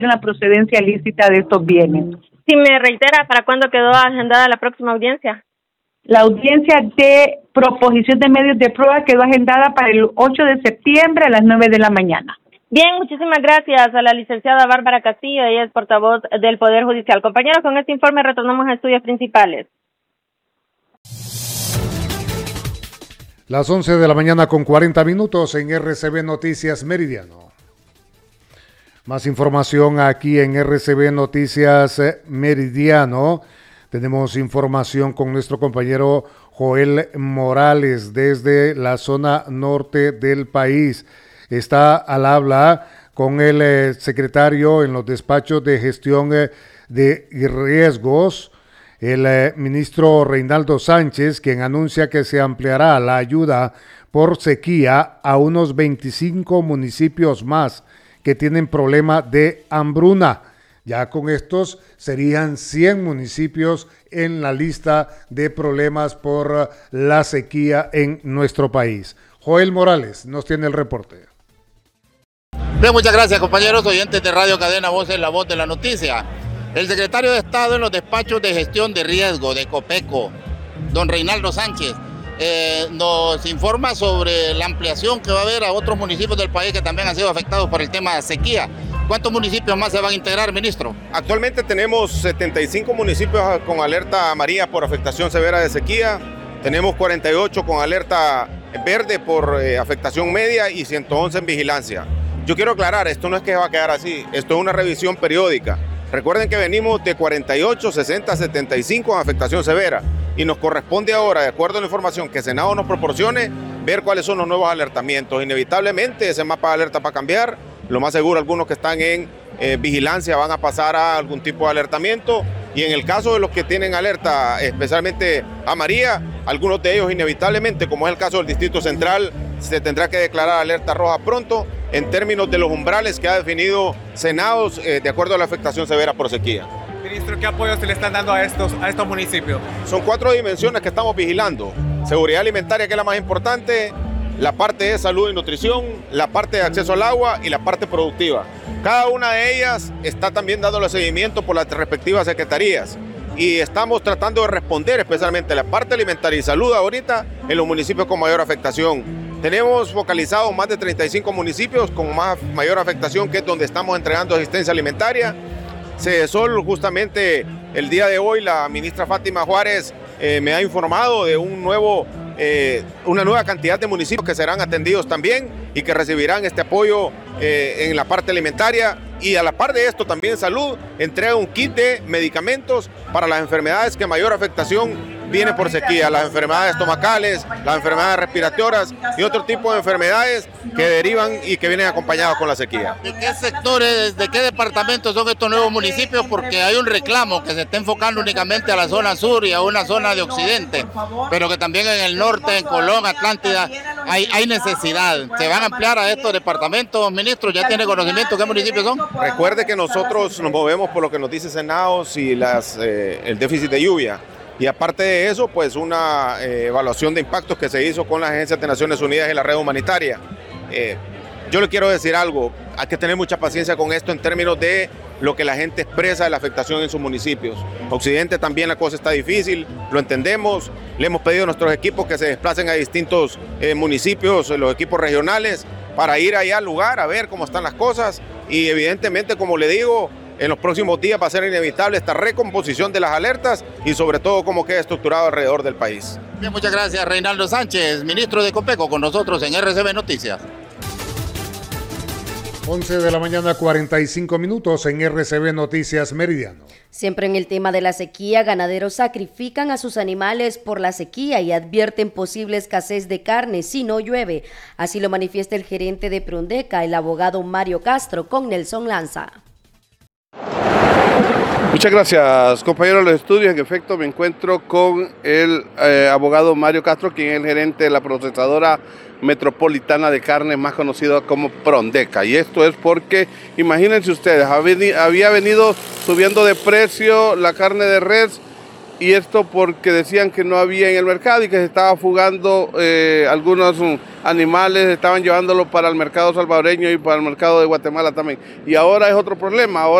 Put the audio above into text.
la procedencia lícita de estos bienes. Si me reitera, ¿para cuándo quedó agendada la próxima audiencia? La audiencia de proposición de medios de prueba quedó agendada para el 8 de septiembre a las 9 de la mañana. Bien, muchísimas gracias a la licenciada Bárbara Castillo, ella es portavoz del Poder Judicial. Compañeros, con este informe retornamos a estudios principales. Las 11 de la mañana con 40 minutos en RCB Noticias Meridiano. Más información aquí en RCB Noticias Meridiano. Tenemos información con nuestro compañero Joel Morales desde la zona norte del país. Está al habla con el secretario en los despachos de gestión de riesgos, el ministro Reinaldo Sánchez, quien anuncia que se ampliará la ayuda por sequía a unos 25 municipios más que tienen problema de hambruna. Ya con estos serían 100 municipios en la lista de problemas por la sequía en nuestro país. Joel Morales nos tiene el reporte. Bien, muchas gracias, compañeros oyentes de Radio Cadena Voces, la voz de la noticia. El secretario de Estado en los despachos de gestión de riesgo de Copeco, don Reinaldo Sánchez, nos informa sobre la ampliación que va a haber a otros municipios del país que también han sido afectados por el tema de sequía. ¿Cuántos municipios más se van a integrar, ministro? Actualmente tenemos 75 municipios con alerta amarilla por afectación severa de sequía, tenemos 48 con alerta verde por afectación media y 111 en vigilancia. Yo quiero aclarar, esto no es que va a quedar así, esto es una revisión periódica. Recuerden que venimos de 48, 60, 75 en afectación severa y nos corresponde ahora, de acuerdo a la información que el Senado nos proporcione, ver cuáles son los nuevos alertamientos. Inevitablemente ese mapa de alerta va a cambiar, lo más seguro algunos que están en vigilancia van a pasar a algún tipo de alertamiento y en el caso de los que tienen alerta especialmente amarilla, algunos de ellos inevitablemente, como es el caso del Distrito Central, se tendrá que declarar alerta roja pronto en términos de los umbrales que ha definido Senado de acuerdo a la afectación severa por sequía. Ministro, ¿qué apoyo se le están dando a estos municipios? Son 4 dimensiones que estamos vigilando. Seguridad alimentaria, que es la más importante, la parte de salud y nutrición, la parte de acceso al agua y la parte productiva. Cada una de ellas está también dándole seguimiento por las respectivas secretarías y estamos tratando de responder especialmente la parte alimentaria y salud ahorita en los municipios con mayor afectación. Tenemos focalizados más de 35 municipios con mayor afectación, que es donde estamos entregando asistencia alimentaria. Cedesol, justamente el día de hoy, la ministra Fátima Juárez me ha informado de una nueva cantidad de municipios que serán atendidos también y que recibirán este apoyo en la parte alimentaria. Y a la par de esto también salud entrega un kit de medicamentos para las enfermedades que mayor afectación viene por sequía, las enfermedades estomacales, las enfermedades respiratorias y otro tipo de enfermedades que derivan y que vienen acompañadas con la sequía. ¿De qué sectores, de qué departamentos son estos nuevos municipios? Porque hay un reclamo que se está enfocando únicamente a la zona sur y a una zona de occidente, pero que también en el norte, en Colón, Atlántida, hay necesidad. ¿Se van a ampliar a estos departamentos, ministro? ¿Ya tiene conocimiento qué municipios son? Recuerde que nosotros nos movemos por lo que nos dice Senado y el déficit de lluvia. Y aparte de eso, pues una evaluación de impactos que se hizo con las agencias de Naciones Unidas y la red humanitaria. Yo le quiero decir algo, hay que tener mucha paciencia con esto en términos de lo que la gente expresa de la afectación en sus municipios. Occidente también la cosa está difícil, lo entendemos, le hemos pedido a nuestros equipos que se desplacen a distintos municipios, los equipos regionales, para ir allá al lugar a ver cómo están las cosas y evidentemente, como le digo, en los próximos días va a ser inevitable esta recomposición de las alertas y sobre todo cómo queda estructurado alrededor del país. Bien, muchas gracias, Reinaldo Sánchez, ministro de Copeco, con nosotros en RCB Noticias. 11 de la mañana, 45 minutos en RCB Noticias Meridiano. Siempre en el tema de la sequía, ganaderos sacrifican a sus animales por la sequía y advierten posible escasez de carne si no llueve. Así lo manifiesta el gerente de Prondeca, el abogado Mario Castro, con Nelson Lanza. Muchas gracias, compañeros de los estudios. En efecto, me encuentro con el abogado Mario Castro, quien es el gerente de la procesadora metropolitana de carne, más conocida como Prondeca. Y esto es porque, imagínense ustedes, había venido subiendo de precio la carne de res y esto porque decían que no había en el mercado y que se estaba fugando algunos animales, estaban llevándolo para el mercado salvadoreño y para el mercado de Guatemala también. Y ahora es otro problema, ahora